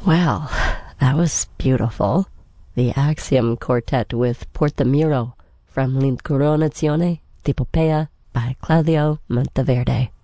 Well, that was beautiful. The Axiom Quartet with Portamiro from L'Incoronazione di Poppea by Claudio Monteverde.